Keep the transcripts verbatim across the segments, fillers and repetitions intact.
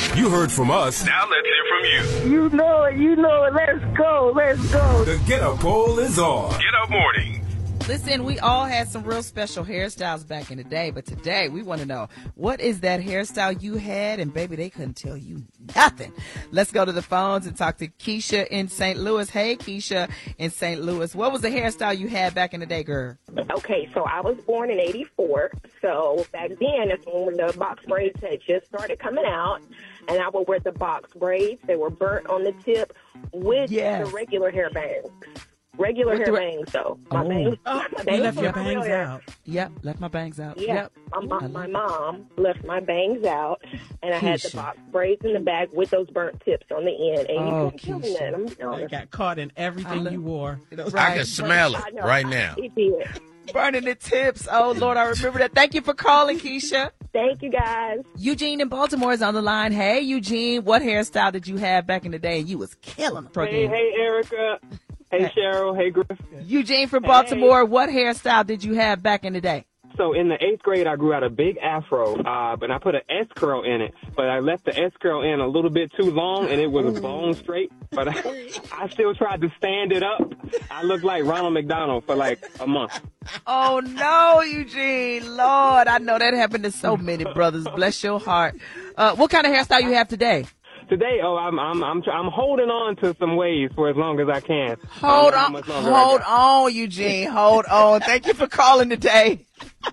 You heard from us. Now let's hear from you. You know it. You know it. Let's go. Let's go. The Get Up poll is on. Get Up Morning. Listen, we all had some real special hairstyles back in the day, but today we want to know, what is that hairstyle you had? And baby, they couldn't tell you nothing. Let's go to the phones and talk to Keisha in Saint Louis. Hey, Keisha in Saint Louis. What was the hairstyle you had back in the day, girl? Okay, so I was born in eighty-four. So back then, that's when the box braids had just started coming out. And I would wear the box braids. They were burnt on the tip with Yes. the regular hair bangs. Regular With hair the- bangs, though. My Oh. bangs, Oh, my You bangs left your were bangs real hair. out. Yep, left my bangs out. Yeah, Yep. my, mom, I my love- mom left my bangs out, and I had the Keisha. box braids in the back with those burnt tips on the end. And Oh, you couldn't tell me Keisha. that. I'm being It honest. got caught in everything I you wore. I Right. can smell I it know, right I- now. It did. Burning the tips. Oh, Lord, I remember that. Thank you for calling, Keisha. Thank you, guys. Eugene in Baltimore is on the line. Hey, Eugene, what hairstyle did you have back in the day? And you was killing them. Hey, hey, Erica. Hey, Cheryl. Hey, Griff. Eugene from Baltimore, what hairstyle did you have back in the day? So in the eighth grade, I grew out a big afro, uh, but I put an S curl in it. But I left the S curl in a little bit too long, and it was a bone straight. But I, I still tried to stand it up. I looked like Ronald McDonald for like a month. Oh, no, Eugene. Lord, I know that happened to so many brothers. Bless your heart. Uh, what kind of hairstyle you have today? Today, oh, I'm I'm I'm I'm holding on to some waves for as long as I can. Hold I don't know how on. much longer I Hold got. on, Eugene. Hold on. Thank you for calling today.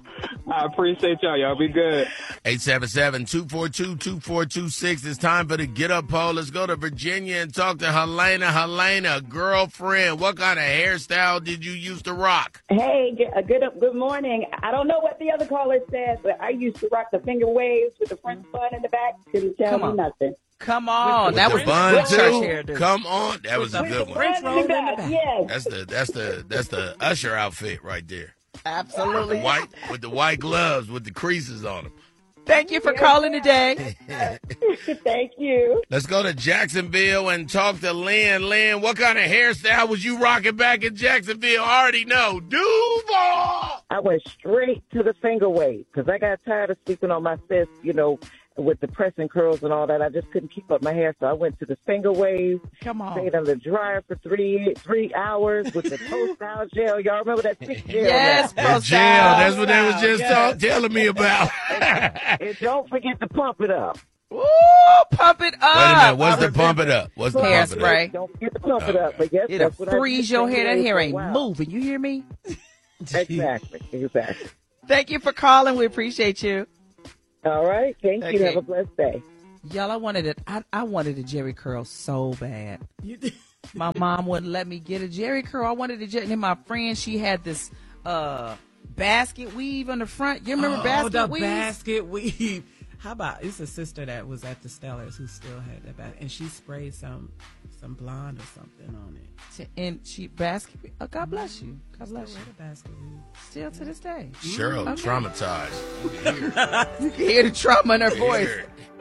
I appreciate y'all. Y'all be good. eight seven seven, two four two, two four two six. It's time for the Get Up poll. Let's go to Virginia and talk to Helena. Helena, girlfriend, what kind of hairstyle did you used to rock? Hey, good, uh, good good morning. I don't know what the other caller said, but I used to rock the finger waves with the French bun in the back. Couldn't tell Come me on. nothing. Come on. That was the bun good church too? hairdo. Come on. That was a With good the one. French roll in the back. Yes. That's the that's the that's the Usher outfit right there. Absolutely. White with the white gloves with the creases on them. Thank you for calling today. Thank you. Let's go to Jacksonville and talk to Lynn. Lynn, what kind of hairstyle was you rocking back in Jacksonville? I already know. Duval! I went straight to the finger wave because I got tired of sleeping on my fist, you know, with the pressing curls and all that. I just couldn't keep up my hair, so I went to the finger wave. Come on. Stayed under the dryer for three three hours with the toast style gel. Y'all remember that thick gel? Yes, now? bro. That jail, that's what they was just Yes. talk, telling me about. And don't forget to pump it up. Woo, pump it up. Wait a minute, what's the pump it up? What's the pump it up? Hairspray. Don't forget to pump it up. But yes, It'll that's what freeze I your did. hair. That hair For a ain't while. moving. You hear me? Exactly. Exactly. Thank you for calling. We appreciate you. All right. Thank you. Okay. Have a blessed day. Y'all, I wanted it. I, I wanted a Jerry curl so bad. My mom wouldn't let me get a Jerry curl. I wanted a Jerry. And then my friend, she had this uh, basket weave on the front. You remember oh, basket the weave? basket weave. How about, it's a sister that was at the Stellars who still had that basket, and she sprayed some some blonde or something on it. And she basket. Oh, God bless you. God bless Still you. wear the basket weave. Still to this day. Cheryl, Okay. traumatized. You can hear it. You can hear the trauma in her You voice. hear it.